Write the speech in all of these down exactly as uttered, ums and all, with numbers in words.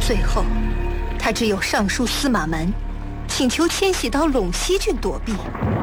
最后，他只有上书司马门，请求迁徙到陇西郡躲避。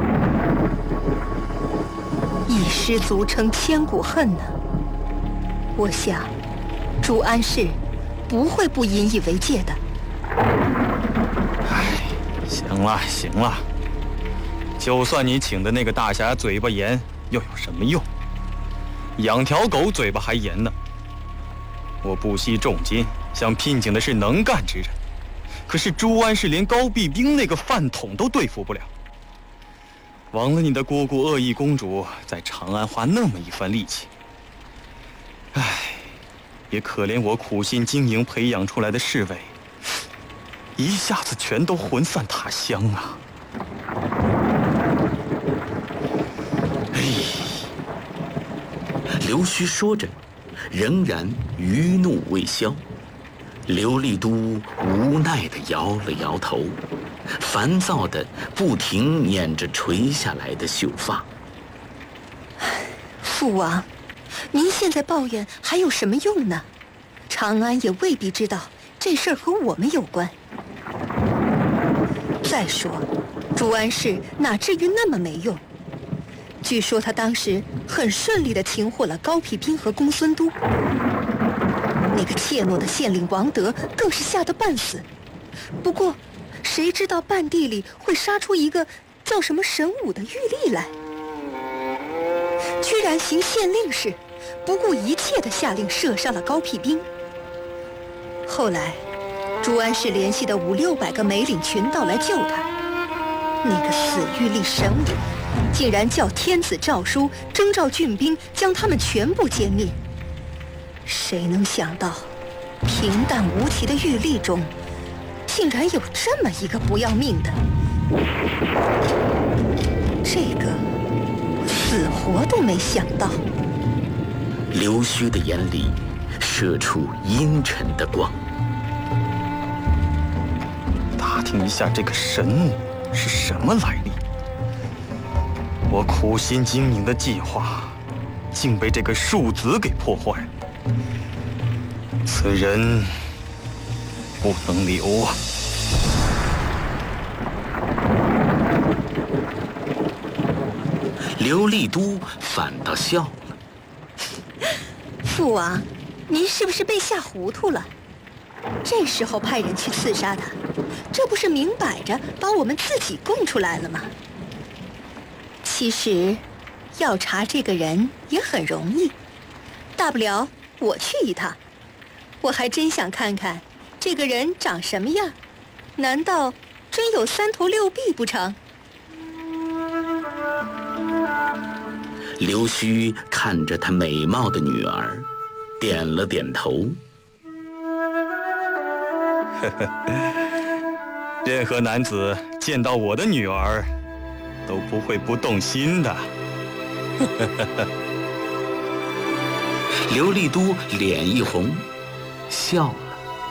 一失足成千古恨呢。我想，朱安世不会不引以为戒的。 唉，行了行了，就算你请的那个大侠嘴巴严，又有什么用？养条狗嘴巴还严呢。我不惜重金想聘请的是能干之人，可是朱安世连高壁冰那个饭桶都对付不了。枉了你的姑姑恶意公主在长安花那么一番力气。唉，也可怜我苦心经营培养出来的侍卫，一下子全都魂散他乡啊！ 哎，刘须说着，仍然余怒未消。刘立都无奈地摇了摇头，烦躁地不停捻着垂下来的秀发。 父王，您现在抱怨还有什么用呢？长安也未必知道这事儿和我们有关。再说，朱安世哪至于那么没用？据说他当时很顺利地擒获了高皮兵和公孙都。那个怯懦的县令王德更是吓得半死。不过，谁知道半地里会杀出一个叫什么神武的玉吏来，居然行县令事，不顾一切地下令射杀了高皮兵。后来，朱安世联系的五六百个梅岭群盗来救他。那个死玉吏神武，竟然叫天子诏书征召郡兵，将他们全部歼灭。谁能想到，平淡无奇的玉吏中，竟然有这么一个不要命的？这个我死活都没想到。 刘须的眼里射出阴沉的光。 打听一下这个神武是什么来历。我苦心经营的计划，竟被这个庶子给破坏了。此人不能留啊！ 刘立都反倒笑了。 父王，您是不是被吓糊涂了？这时候派人去刺杀他，这不是明摆着把我们自己供出来了吗？其实，要查这个人也很容易，大不了我去一趟。我还真想看看这个人长什么样，难道真有三头六臂不成？ 刘须看着他美貌的女儿，点了点头。 任何男子见到我的女儿，都不会不动心的。 刘立都脸一红，笑了。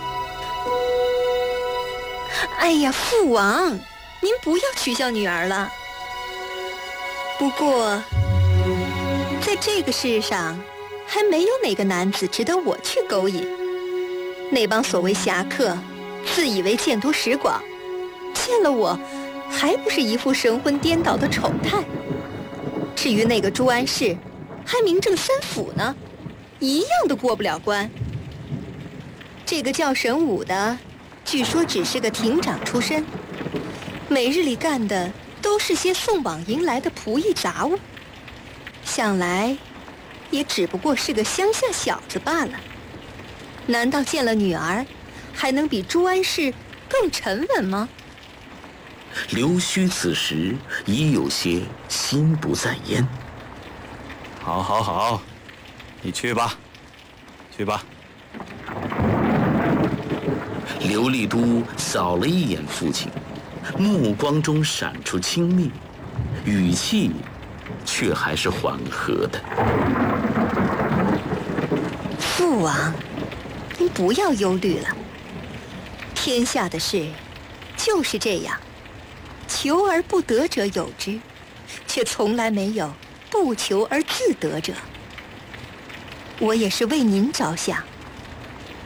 哎呀，父王，您不要取笑女儿了。不过，在这个世上，还没有哪个男子值得我去勾引。那帮所谓侠客，自以为见多识广，见了我，还不是一副神魂颠倒的丑态。至于那个朱安世，还名正三府呢，一样都过不了关。这个叫神武的，据说只是个亭长出身，每日里干的都是些送榜迎来的仆役杂物，想来也只不过是个乡下小子罢了。难道见了女儿，还能比朱安世更沉稳吗？ 刘须此时已有些心不在焉。 好，好，好，你去吧，去吧。 刘立都扫了一眼父亲，目光中闪出轻蔑，语气却还是缓和的。 父王，您不要忧虑了。天下的事就是这样，求而不得者有之，却从来没有不求而自得者。我也是为您着想，